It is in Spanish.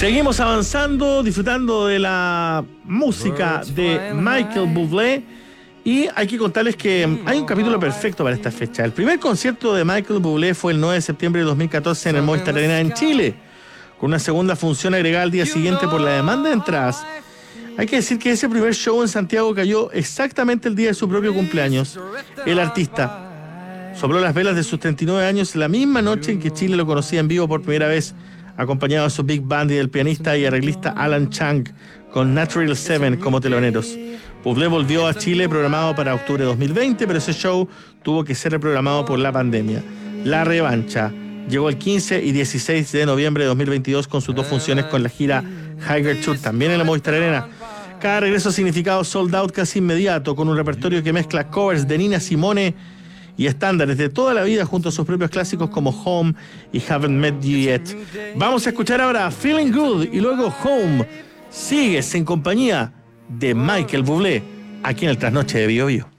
Seguimos avanzando, disfrutando de la música de Michael Bublé. Y hay que contarles que hay un capítulo perfecto para esta fecha. El primer concierto de Michael Bublé fue el 9 de septiembre de 2014 en el Movistar Arena en Chile, con una segunda función agregada al día siguiente por la demanda de entradas. Hay que decir que ese primer show en Santiago cayó exactamente el día de su propio cumpleaños. El artista sopló las velas de sus 39 años la misma noche en que Chile lo conocía en vivo por primera vez, acompañado de su big band y del pianista y arreglista Alan Chang, con Natural Seven como teloneros. Bublé volvió a Chile programado para octubre de 2020, pero ese show tuvo que ser reprogramado por la pandemia. La revancha llegó el 15 y 16 de noviembre de 2022 con sus dos funciones con la gira Higher Tour, también en la Movistar Arena. Cada regreso ha significado sold out casi inmediato, con un repertorio que mezcla covers de Nina Simone y estándares de toda la vida junto a sus propios clásicos como Home y Haven't Met You Yet. Vamos a escuchar ahora Feeling Good y luego Home. Sigues en compañía de Michael Bublé, aquí en el Trasnoche de Bio Bio.